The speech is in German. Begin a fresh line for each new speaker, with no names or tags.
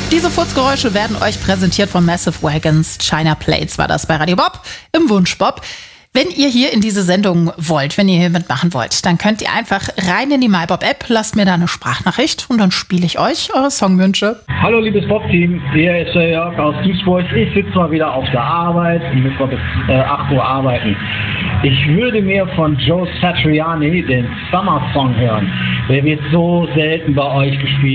Diese Furzgeräusche werden euch präsentiert von Massive Wagons. China Plates war das bei Radio Bob im Wunsch Bob. Wenn ihr hier in diese Sendung wollt, wenn ihr hier mitmachen wollt, dann könnt ihr einfach rein in die MyBob-App, lasst mir da eine Sprachnachricht und dann spiele ich euch eure Songwünsche.
Hallo liebes Bob-Team, hier ist der Jörg aus Duisburg. Ich sitze mal wieder auf der Arbeit und muss mal bis 8 Uhr arbeiten. Ich würde mir von Joe Satriani den Summer Song hören. Der wird so selten bei euch gespielt.